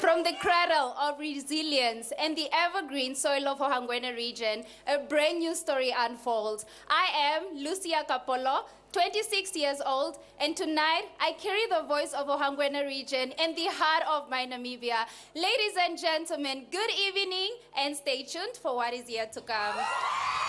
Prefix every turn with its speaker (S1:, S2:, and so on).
S1: From the cradle of resilience and the evergreen soil of Ohangwena region, a brand new story unfolds. I am Lucia Capolo, 26 years old, and tonight I carry the voice of Ohangwena region in the heart of my Namibia. Ladies and gentlemen, good evening and stay tuned for what is yet to come.